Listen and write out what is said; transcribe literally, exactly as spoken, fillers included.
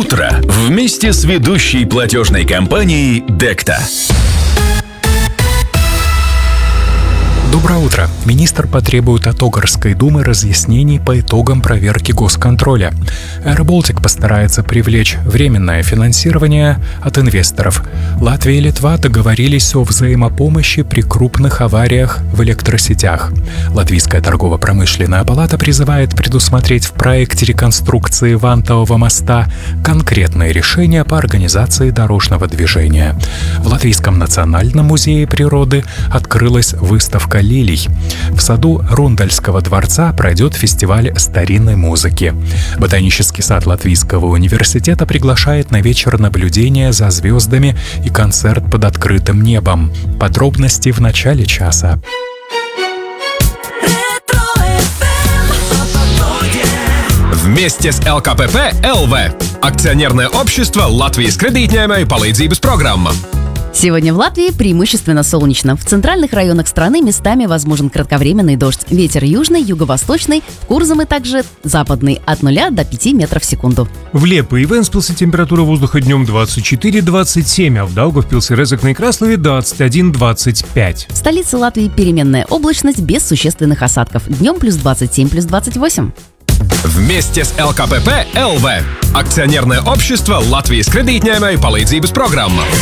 утро вместе с ведущей платежной компанией Декта. Доброе утро. Министр потребует от Огорской думы разъяснений по итогам проверки госконтроля. AirBaltic постарается привлечь временное финансирование от инвесторов. Латвия и Литва договорились о взаимопомощи при крупных авариях в электросетях. Латвийская торгово-промышленная палата призывает предусмотреть в проекте реконструкции Вантового моста конкретные решения по организации дорожного движения. В Латвийском национальном музее природы открылась выставка лилий. В саду Рундальского дворца пройдет фестиваль старинной музыки. Ботанический сад Латвийского университета приглашает на вечер наблюдения за звездами и концерт под открытым небом. Подробности в начале часа. Вместе с эл ка пэ пэ эл вэ – акционерное общество Латвijas kredītņēmēju palīdzības программа. Сегодня в Латвии преимущественно солнечно. В центральных районах страны местами возможен кратковременный дождь. Ветер южный, юго-восточный, в Курзаме также западный от нуля до пяти метров в секунду. В Лепе и Венспилсе температура воздуха днем двадцать четыре - двадцать семь, а в Даугавпилсе, Резекне и Краслове двадцать один - двадцать пять. В столице Латвии переменная облачность без существенных осадков. Днем плюс двадцать семь, плюс двадцать восемь. Вместе с эл ка пэ пэ эл вэ – акционерное общество Латвijas kredītņēmēju palīdzības программа.